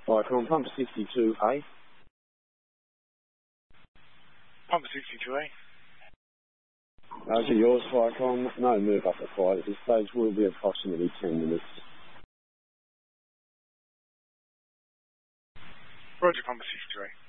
Viacom, pump 62A. Pump 62A. To yours, Viacom, no move up required at this stage, will be approximately 10 minutes. Roger, pump 62A.